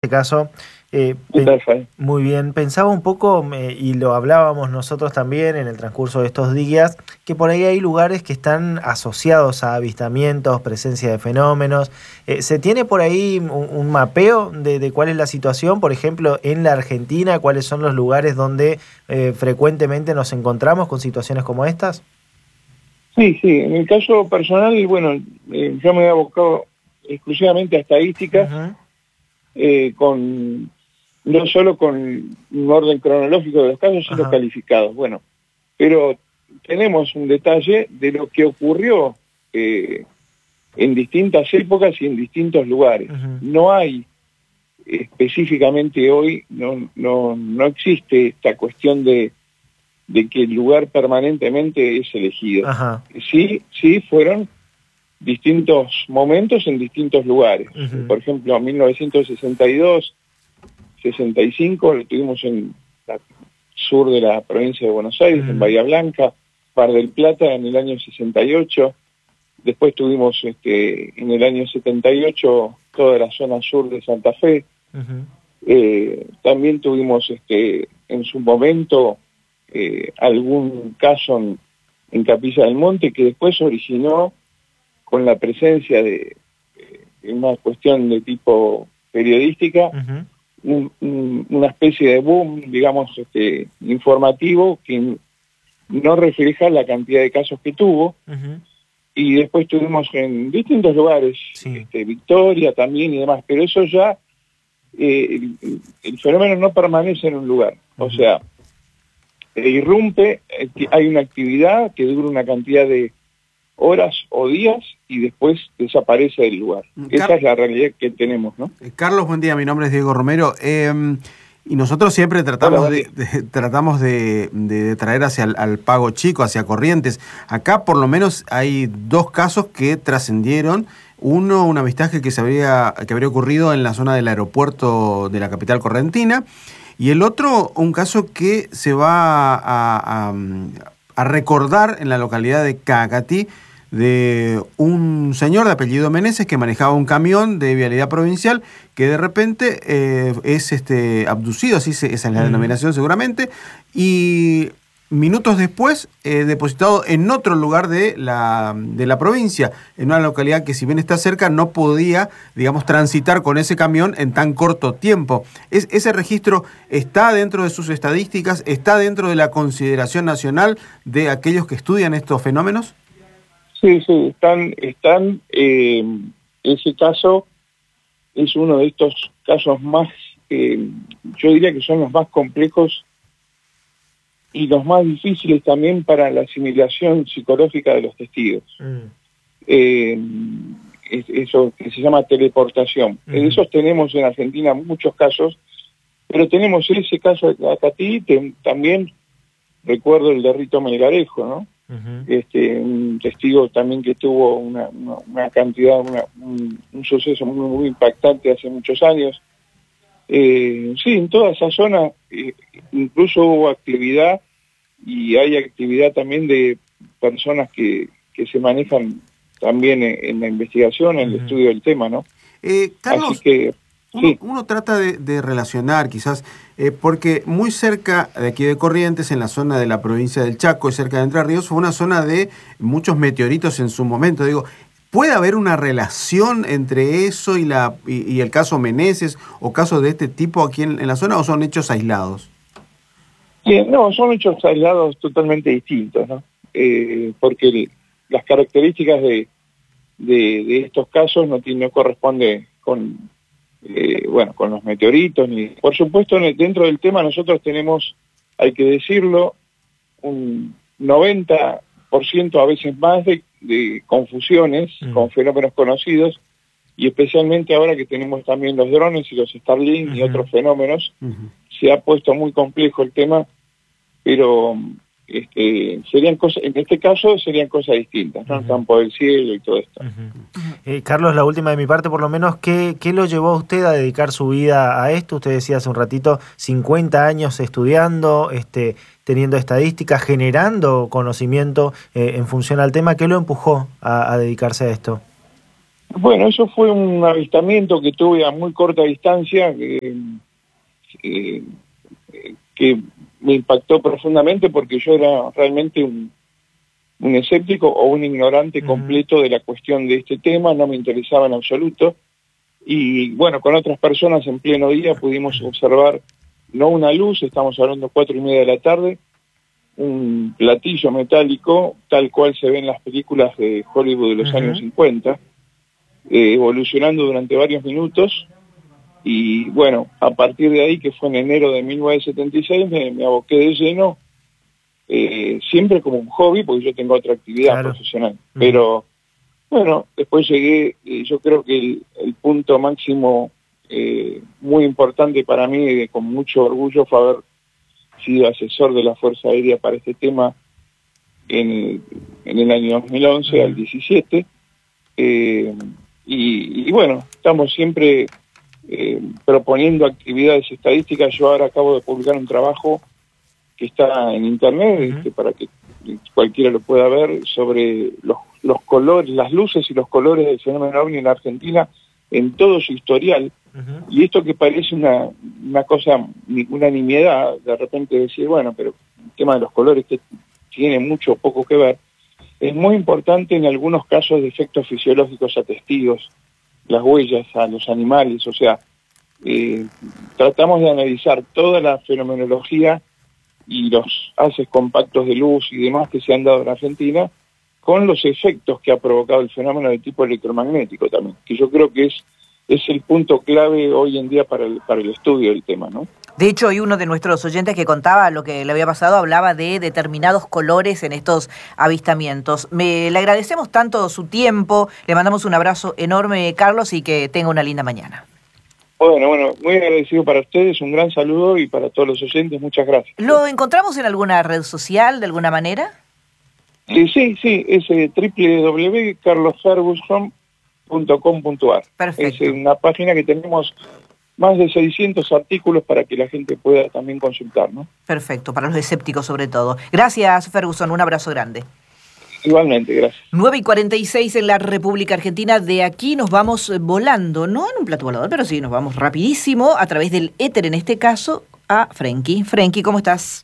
caso. Muy bien, pensaba un poco, y lo hablábamos nosotros también en el transcurso de estos días, que por ahí hay lugares que están asociados a avistamientos, presencia de fenómenos. ¿Se tiene por ahí un mapeo de cuál es la situación? Por ejemplo, en la Argentina, ¿cuáles son los lugares donde frecuentemente nos encontramos con situaciones como estas? Sí, en el caso personal, bueno, yo me he abocado exclusivamente a estadísticas, no solo con un orden cronológico de los casos, sino calificados. Bueno, pero tenemos un detalle de lo que ocurrió en distintas épocas y en distintos lugares. No hay específicamente hoy, no existe esta cuestión de que el lugar permanentemente es elegido. Sí fueron distintos momentos en distintos lugares. Por ejemplo, en 1962, 65, lo tuvimos en el sur de la provincia de Buenos Aires, en Bahía Blanca, Mar del Plata en el año 68, después tuvimos en el año 78 toda la zona sur de Santa Fe, también tuvimos en su momento algún caso en Capilla del Monte que después originó con la presencia de una cuestión de tipo periodística, una especie de boom, digamos, informativo que no refleja la cantidad de casos que tuvo. Y después tuvimos en distintos lugares, Victoria también y demás, pero eso ya, el fenómeno no permanece en un lugar. O sea, irrumpe, hay una actividad que dura una cantidad de horas o días y después desaparece del lugar. Esa es la realidad que tenemos, ¿no? Carlos, buen día, mi nombre es Diego Romero. Y nosotros siempre tratamos de traer hacia al Pago Chico, hacia Corrientes. Acá por lo menos hay dos casos que trascendieron. Uno, un avistaje que habría ocurrido en la zona del aeropuerto de la capital correntina. Y el otro, un caso que se va a recordar en la localidad de Cacatí, de un señor de apellido Meneses que manejaba un camión de vialidad provincial que de repente es abducido, así esa es la denominación seguramente, y minutos después depositado en otro lugar de la provincia, en una localidad que si bien está cerca no podía, digamos, transitar con ese camión en tan corto tiempo. ¿Ese registro está dentro de sus estadísticas, está dentro de la consideración nacional de aquellos que estudian estos fenómenos? Sí, están. Ese caso es uno de estos casos más, yo diría que son los más complejos y los más difíciles también para la asimilación psicológica de los testigos. Eso que se llama teleportación. De esos tenemos en Argentina muchos casos, pero tenemos ese caso de Cacatí, también recuerdo el de Rito Melgarejo, ¿no? Un testigo también que tuvo una cantidad, un suceso muy impactante hace muchos años. Sí, en toda esa zona incluso hubo actividad y hay actividad también de personas que se manejan también en la investigación, en el estudio del tema, ¿no? Carlos, así que uno trata de relacionar quizás, porque muy cerca de aquí de Corrientes, en la zona de la provincia del Chaco y cerca de Entre Ríos, fue una zona de muchos meteoritos en su momento. Digo, ¿puede haber una relación entre eso y el caso Meneses o casos de este tipo aquí en la zona, o son hechos aislados? Sí, no, son hechos aislados totalmente distintos, ¿no? Porque las características de estos casos no corresponden con los meteoritos. Por supuesto, dentro del tema nosotros tenemos, hay que decirlo, un 90%, a veces más, de confusiones con fenómenos conocidos, y especialmente ahora que tenemos también los drones y los Starlink y otros fenómenos, se ha puesto muy complejo el tema, pero serían cosas, en este caso serían cosas distintas, ¿no? El campo del cielo y todo esto. Carlos, la última de mi parte, por lo menos, ¿qué lo llevó a usted a dedicar su vida a esto? Usted decía hace un ratito, 50 años estudiando, teniendo estadísticas, generando conocimiento en función al tema. ¿Qué lo empujó a dedicarse a esto? Bueno, eso fue un avistamiento que tuve a muy corta distancia, que me impactó profundamente porque yo era realmente un escéptico o un ignorante completo de la cuestión de este tema, no me interesaba en absoluto. Y bueno, con otras personas en pleno día pudimos observar no una luz, estamos hablando 4:30 de la tarde, un platillo metálico tal cual se ve en las películas de Hollywood de los años 50, evolucionando durante varios minutos. Y bueno, a partir de ahí, que fue en enero de 1976, me aboqué de lleno, siempre como un hobby, porque yo tengo otra actividad profesional. Pero bueno, después llegué, yo creo que el punto máximo muy importante para mí, con mucho orgullo, fue haber sido asesor de la Fuerza Aérea para este tema en el año 2011 al 17. Y bueno, estamos siempre proponiendo actividades estadísticas. Yo ahora acabo de publicar un trabajo que está en internet, para que cualquiera lo pueda ver, sobre los colores, las luces y los colores del fenómeno OVNI en la Argentina en todo su historial. Y esto que parece una cosa, una nimiedad, de repente decir, bueno, pero el tema de los colores que tiene mucho o poco que ver, es muy importante en algunos casos de efectos fisiológicos a testigos, las huellas a los animales. O sea, tratamos de analizar toda la fenomenología y los haces compactos de luz y demás que se han dado en Argentina, con los efectos que ha provocado el fenómeno de tipo electromagnético también, que yo creo que es el punto clave hoy en día para el estudio del tema, ¿no? De hecho, hoy uno de nuestros oyentes que contaba lo que le había pasado hablaba de determinados colores en estos avistamientos. Le agradecemos tanto su tiempo, le mandamos un abrazo enorme, Carlos, y que tenga una linda mañana. Bueno, muy agradecido para ustedes, un gran saludo, y para todos los oyentes, muchas gracias. ¿Lo encontramos en alguna red social, de alguna manera? Sí, es www.carlosferguson.com.ar. Perfecto. Es una página que tenemos más de 600 artículos para que la gente pueda también consultar, ¿no? Perfecto, para los escépticos sobre todo. Gracias, Ferguson, un abrazo grande. Igualmente, gracias. 9:46 en la República Argentina. De aquí nos vamos volando, no en un plato volador, pero sí, nos vamos rapidísimo a través del éter, en este caso, a Frenkie. Frenkie, ¿cómo estás?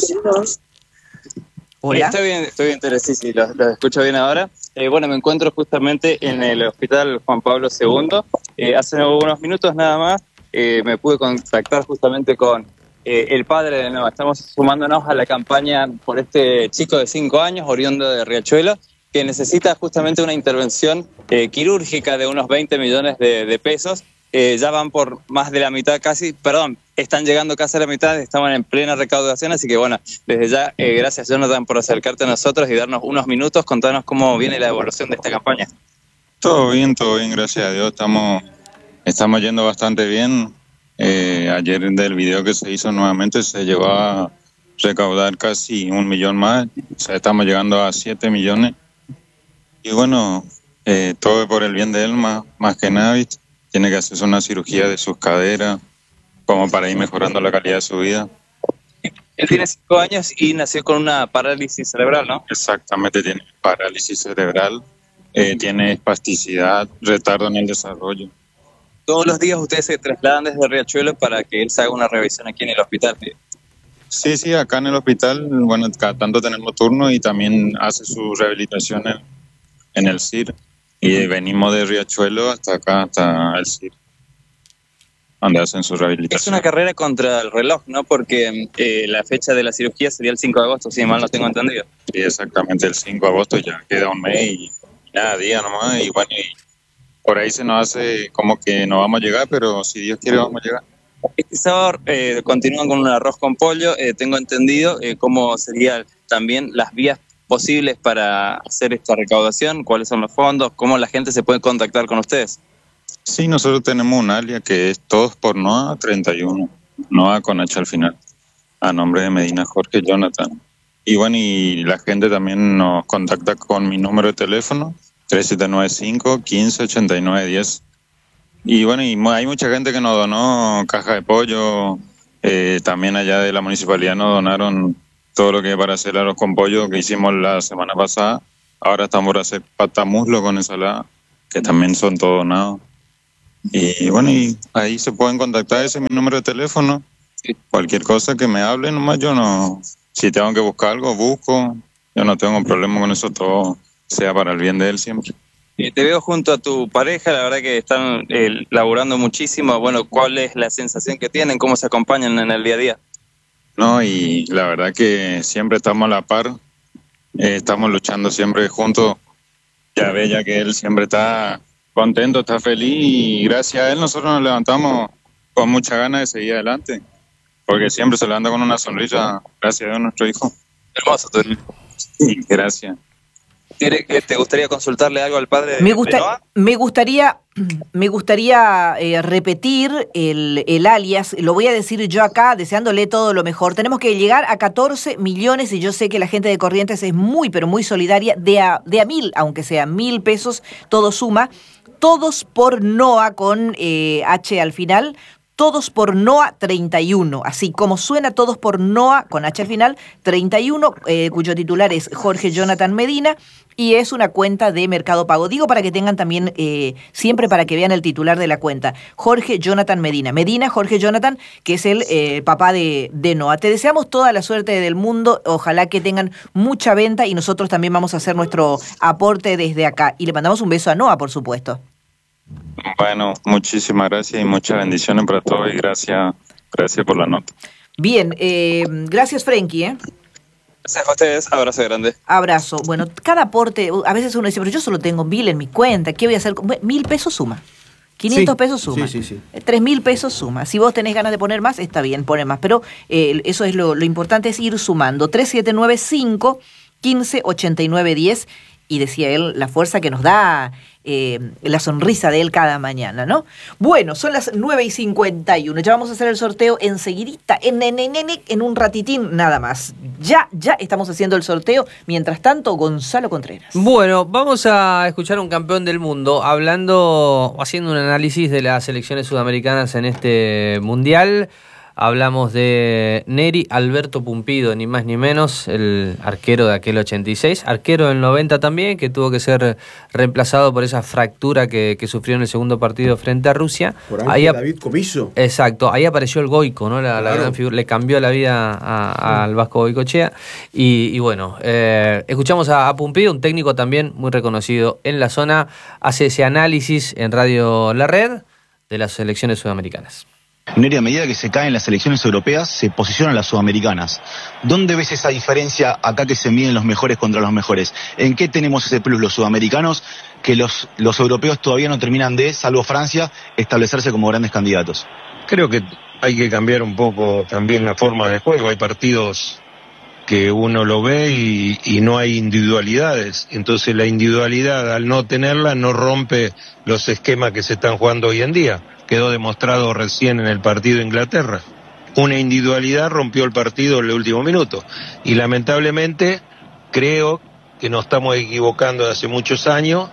Hola. Estoy bien, Teresa, sí, lo escucho bien ahora. Bueno, me encuentro justamente en el Hospital Juan Pablo II. Hace unos minutos nada más me pude contactar justamente con el padre de Noah. Estamos sumándonos a la campaña por este chico de 5 años, oriundo de Riachuelo, que necesita justamente una intervención quirúrgica de unos 20 millones de pesos. Ya van por más de la mitad están llegando casi a la mitad, estamos en plena recaudación, así que bueno, desde ya, gracias Jonathan por acercarte a nosotros y darnos unos minutos, contarnos cómo viene la evolución de esta campaña. Todo bien, gracias a Dios, estamos yendo bastante bien. Ayer del video que se hizo nuevamente se llegó a recaudar casi 1 millón más, o sea, estamos llegando a 7 millones. Y bueno, todo por el bien de él, más que nada, ¿viste? Tiene que hacerse una cirugía de sus caderas, como para ir mejorando la calidad de su vida. Él tiene 5 años y nació con una parálisis cerebral, ¿no? Exactamente, tiene parálisis cerebral, tiene espasticidad, retardo en el desarrollo. Todos los días ustedes se trasladan desde Riachuelo para que él se haga una revisión aquí en el hospital. Sí, acá en el hospital, bueno, cada tanto tenemos turno y también hace su rehabilitación en el CIR. Y venimos de Riachuelo hasta acá, hasta el CIR, donde hacen su rehabilitación. Es una carrera contra el reloj, ¿no? Porque la fecha de la cirugía sería el 5 de agosto, si mal no tengo entendido. Sí, exactamente, el 5 de agosto ya queda un mes y nada, día nomás. Y bueno, y por ahí se nos hace como que no vamos a llegar, pero si Dios quiere vamos a llegar. Este sábado continúan con un arroz con pollo, tengo entendido cómo serían también las vías posibles para hacer esta recaudación, cuáles son los fondos, cómo la gente se puede contactar con ustedes. Sí, nosotros tenemos un alias que es Todos por Noah 31, Noah con H al final, a nombre de Medina Jorge Jonathan. Y bueno, y la gente también nos contacta con mi número de teléfono, 3795-158910. Y bueno, y hay mucha gente que nos donó caja de pollo, también allá de la municipalidad nos donaron todo lo que es para hacer arroz con pollo que hicimos la semana pasada. Ahora estamos por hacer pata muslo con ensalada. que también son todos donados. Y bueno, y ahí se pueden contactar, ese es mi número de teléfono. Cualquier cosa que me hable, nomás yo no, si tengo que buscar algo, busco. Yo no tengo problema con eso, todo sea para el bien de él siempre. Te veo junto a tu pareja, la verdad que están laburando muchísimo. Bueno, ¿cuál es la sensación que tienen? ¿Cómo se acompañan en el día a día? No, y la verdad que siempre estamos a la par, estamos luchando siempre juntos. Ya ve, ya que él siempre está contento, está feliz, y gracias a él nosotros nos levantamos con mucha ganas de seguir adelante, porque siempre se levanta con una sonrisa, gracias a Dios, nuestro hijo. Hermoso, tú. Sí, gracias. ¿Te gustaría consultarle algo al padre de Noah? Me gustaría repetir el alias, lo voy a decir yo acá, deseándole todo lo mejor. Tenemos que llegar a 14 millones y yo sé que la gente de Corrientes es muy, pero muy solidaria, de a 1.000, aunque sea 1.000 pesos, todo suma. Todos por Noah con H al final. Todos por Noah 31, así como suena, Todos por Noah con H al final 31, cuyo titular es Jorge Jonathan Medina, y es una cuenta de Mercado Pago. Digo para que tengan también, siempre para que vean el titular de la cuenta, Jorge Jonathan Medina. Medina, Jorge Jonathan, que es el papá de Noah. Te deseamos toda la suerte del mundo, ojalá que tengan mucha venta y nosotros también vamos a hacer nuestro aporte desde acá. Y le mandamos un beso a Noah, por supuesto. Bueno, muchísimas gracias y muchas bendiciones para todos y gracias por la nota. Bien, gracias Frenkie. Gracias a ustedes, abrazo grande. Abrazo. Bueno, cada aporte, a veces uno dice, pero yo solo tengo 1.000 en mi cuenta, ¿qué voy a hacer? 1.000 pesos suma. 500 pesos suma. Sí. 3.000 pesos suma. Si vos tenés ganas de poner más, está bien, poner más. Pero eso es lo importante, es ir sumando. 3795 158910. Y decía él, la fuerza que nos da la sonrisa de él cada mañana, ¿no? Bueno, son las 9:51. Ya vamos a hacer el sorteo enseguidita, en un ratitín nada más. Ya estamos haciendo el sorteo. Mientras tanto, Gonzalo Contreras. Bueno, vamos a escuchar a un campeón del mundo haciendo un análisis de las selecciones sudamericanas en este mundial. Hablamos de Neri Alberto Pumpido, ni más ni menos, el arquero de aquel 86, arquero del 90 también, que tuvo que ser reemplazado por esa fractura que sufrió en el segundo partido frente a Rusia. Por ahí David Comiso. Exacto, ahí apareció el Goico, ¿no? La gran figura, le cambió la vida al Vasco Goicoechea. Y bueno, escuchamos a Pumpido, un técnico también muy reconocido en la zona, hace ese análisis en Radio La Red de las selecciones sudamericanas. Neri, a medida que se caen las selecciones europeas, se posicionan las sudamericanas. ¿Dónde ves esa diferencia acá que se miden los mejores contra los mejores? ¿En qué tenemos ese plus los sudamericanos que los europeos todavía no terminan de, salvo Francia, establecerse como grandes candidatos? Creo que hay que cambiar un poco también la forma de juego. Hay partidos que uno lo ve y no hay individualidades. Entonces la individualidad, al no tenerla, no rompe los esquemas que se están jugando hoy en día. Quedó demostrado recién en el partido de Inglaterra. Una individualidad rompió el partido en el último minuto. Y lamentablemente creo que nos estamos equivocando de hace muchos años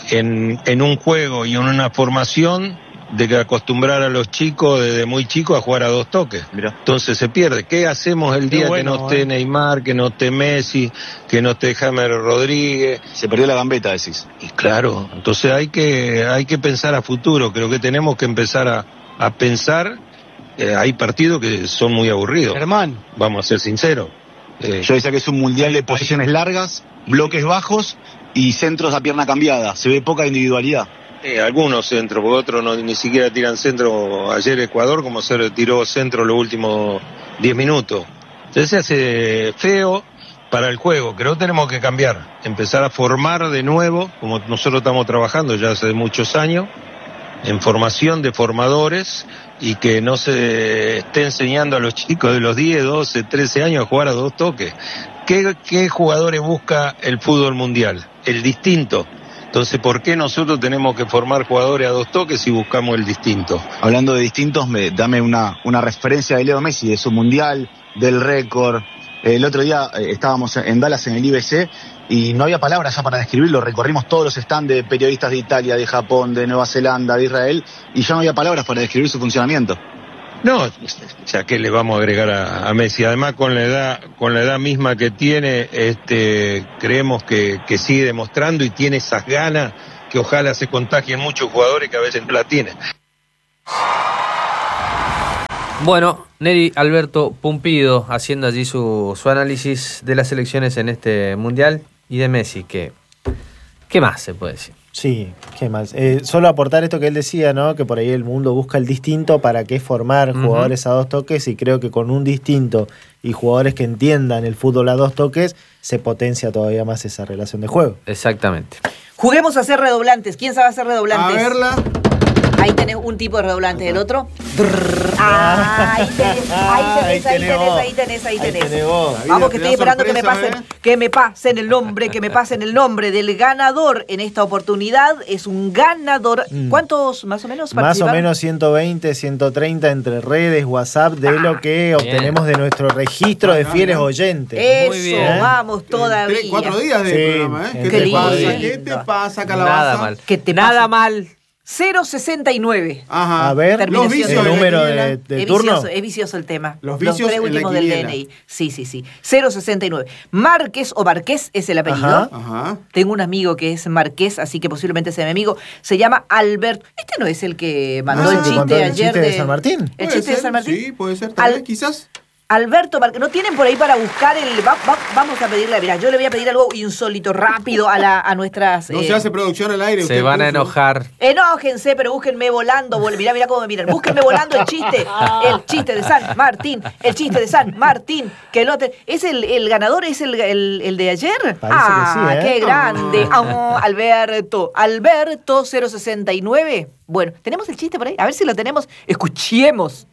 en un juego y en una formación de que acostumbrar a los chicos desde muy chicos a jugar a dos toques. Mirá. Entonces se pierde. ¿Qué hacemos el día que no esté Neymar, que no esté Messi, que no esté James Rodríguez? Se perdió la gambeta, decís. Y claro, entonces hay que pensar a futuro. Creo que tenemos que empezar a pensar. Hay partidos que son muy aburridos. Germán. Vamos a ser sinceros. Yo decía que es un mundial de posiciones largas, bloques bajos y centros a pierna cambiada. Se ve poca individualidad. Algunos centros, porque otros ni siquiera tiran centro. Ayer Ecuador, como se tiró centro los últimos 10 minutos. Entonces se hace feo para el juego. Creo que tenemos que cambiar, empezar a formar de nuevo, como nosotros estamos trabajando ya hace muchos años, en formación de formadores, y que no se esté enseñando a los chicos de los 10, 12, 13 años a jugar a dos toques. ¿Qué jugadores busca el fútbol mundial? El distinto. Entonces, ¿por qué nosotros tenemos que formar jugadores a dos toques si buscamos el distinto? Hablando de distintos, dame una referencia de Leo Messi, de su mundial, del récord. El otro día estábamos en Dallas en el IBC y no había palabras ya para describirlo. Recorrimos todos los stands de periodistas de Italia, de Japón, de Nueva Zelanda, de Israel, y ya no había palabras para describir su funcionamiento. No, ya que le vamos a agregar a Messi. Además, con la edad misma que tiene, creemos que sigue demostrando y tiene esas ganas que ojalá se contagien muchos jugadores que a veces no la tienen. Bueno, Neri Alberto Pumpido haciendo allí su análisis de las elecciones en este Mundial y de Messi, ¿qué más se puede decir? Sí, qué más. Solo aportar esto que él decía, ¿no? Que por ahí el mundo busca el distinto para qué formar jugadores a dos toques, y creo que con un distinto y jugadores que entiendan el fútbol a dos toques se potencia todavía más esa relación de juego. Exactamente. Juguemos a hacer redoblantes. ¿Quién sabe hacer redoblantes? A verla. Ahí tenés un tipo de redoblante, el otro. Ahí tenés. Vamos, que estoy esperando que me pasen el nombre del ganador en esta oportunidad. Es un ganador. ¿Cuántos más o menos participaron? Más o menos 120, 130 entre redes, WhatsApp, de lo que obtenemos de nuestro registro de fieles oyentes. Eso, muy bien. vamos todavía. 4 días de programa, ¿eh? ¿Qué te pasa, Calabaza? Nada mal. ¿Qué te pasa? Nada mal. 069. Ajá. A ver, los vicios, el número de turno. Es vicioso el tema. Los vicios 3 últimos del DNI. Sí. 069. Márquez o Marqués es el apellido. Ajá. Tengo un amigo que es Marqués, así que posiblemente sea mi amigo. Se llama Alberto. ¿Este no es el que mandó el chiste ayer? ¿El chiste de San Martín? ¿El chiste de San Martín? Sí, puede ser. Tal vez, quizás. Alberto Marqués, ¿no tienen por ahí para buscar el...? Vamos a pedirle, mirá, yo le voy a pedir algo insólito, rápido a nuestras... No se hace producción al aire. Se van a enojar. Enójense, pero búsquenme volando. Mirá cómo me miran. Búsquenme volando el chiste de San Martín. El chiste de San Martín. Que ¿es el ganador? ¿Es el de ayer? Parece que sí, ¿eh? ¡Qué grande! Alberto 069. Bueno, ¿tenemos el chiste por ahí? A ver si lo tenemos. Escuchemos.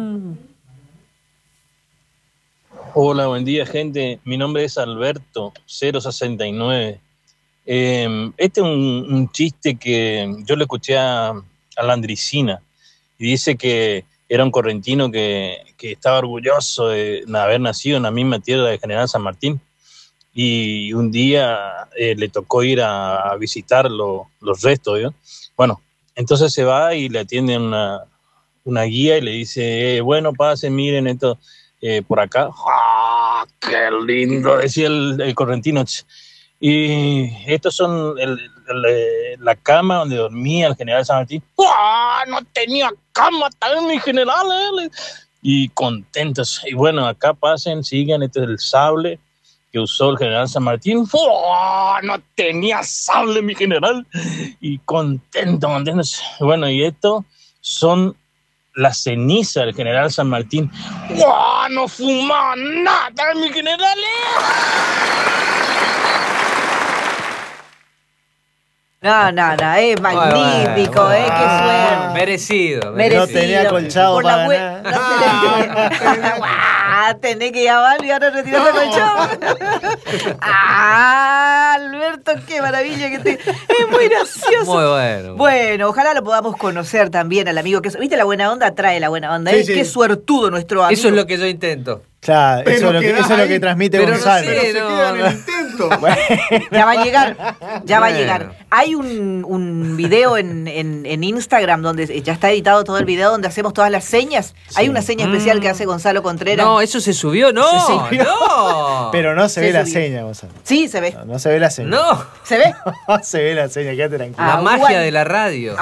Hola, buen día, gente. Mi nombre es Alberto 069. Este es un chiste que yo le escuché a Landricina, y dice que era un correntino que estaba orgulloso de haber nacido en la misma tierra de General San Martín, y un día le tocó ir a visitar los restos, ¿no? Bueno, entonces se va y le atiende una guía y le dice, bueno, pasen, miren esto por acá. ¡Ah, qué lindo! Decía el correntino. Y estos son la cama donde dormía el general San Martín. ¡Ah, no tenía cama también mi general! Y contentos. Y bueno, acá pasen, sigan, este es el sable que usó el general San Martín. ¡Oh, no tenía sable mi general! Y contentos. Bueno, y esto son la ceniza del general San Martín. ¡Oh, no fumaba nada mi general! No, es magnífico, qué suerte. Merecido. No tenía colchado para nada. Tenés que llamar y ahora retirarse el colchado. Alberto, qué maravilla que es muy gracioso. Muy bueno. Bueno, ojalá lo podamos conocer también al amigo. ¿Viste la buena onda? Trae la buena onda. Sí. Qué suertudo nuestro amigo. Eso es lo que yo intento. Claro, eso es lo que transmite Gonzalo. Pero se queda en el intento. Ya va a llegar. Hay un video en Instagram donde ya está editado todo el video, donde hacemos todas las señas. Sí. Hay una seña especial que hace Gonzalo Contreras. No, eso se subió, no. Pero no se ve la seña, Gonzalo. Sí, se ve. No se ve la seña. No. ¿Se ve? No se ve la seña, quédate tranquilo. La magia de la radio.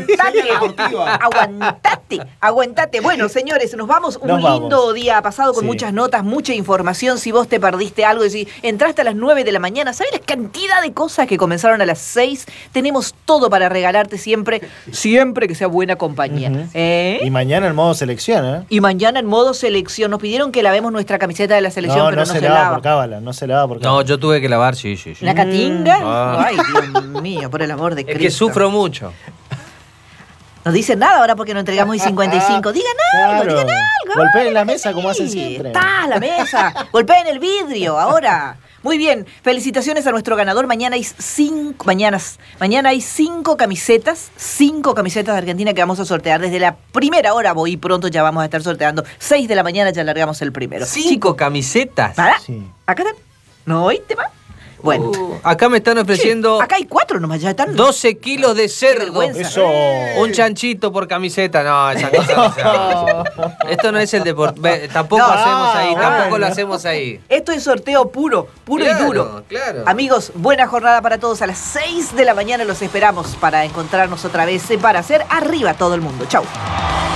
Aguantate. Bueno, señores, nos vamos. Un lindo día pasado con muchas notas, mucha información. Si vos te perdiste algo, si entraste a las 9 de la mañana, ¿sabés la cantidad de cosas que comenzaron a las 6? Tenemos todo para regalarte siempre que sea buena compañía. Y mañana en modo selección, ¿eh? Y mañana en modo selección. Nos pidieron que lavemos nuestra camiseta de la selección, pero no se lava por cábala. No se lava por cábala. No, yo tuve que lavar, sí. ¿La catinga? Ay, Dios mío, por el amor de Cristo. Es que sufro mucho. No dicen nada ahora porque no entregamos el 55. Digan algo. Golpeen la mesa como hacen siempre. Está la mesa. Golpeen el vidrio ahora. Muy bien, felicitaciones a nuestro ganador. Mañana hay 5 camisetas. 5 camisetas de Argentina que vamos a sortear. Desde la primera hora, voy pronto, ya vamos a estar sorteando. 6 de la mañana ya largamos el primero. 5 camisetas. ¿Para? Sí. Acá están. ¿No oíste más? Bueno. Acá me están ofreciendo... Che, acá hay 4 nomás, ya están... 12 kilos de cerdo. vergüenza. Eso. Un chanchito por camiseta. No, esa cosa no se hace. Esto no es el deporte. Tampoco hacemos ahí, tampoco lo hacemos ahí. Esto es sorteo puro Claro, y duro. claro. Amigos, buena jornada para todos. A las 6 de la mañana los esperamos para encontrarnos otra vez para hacer Arriba Todo el Mundo. Chau.